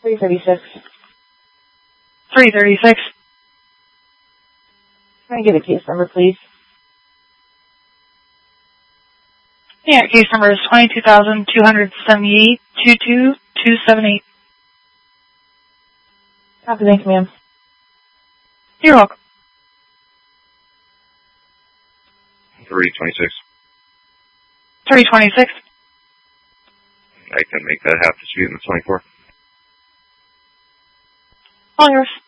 336. 336. Can I get a case number, please? Yeah, case number is 22,278 22278. Copy, thanks, ma'am. You're welcome. 326. 326. I can make that half dispute in the 24. All yours.